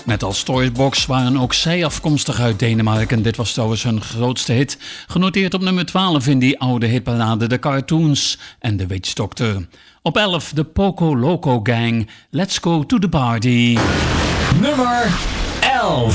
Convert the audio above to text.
Net als Toybox waren ook zij afkomstig uit Denemarken. Dit was trouwens hun grootste hit. Genoteerd op nummer 12 in die oude hitparade de Cartoons en de Witch Doctor. Op 11 de Poco Loco Gang. Let's go to the party. Nummer 11.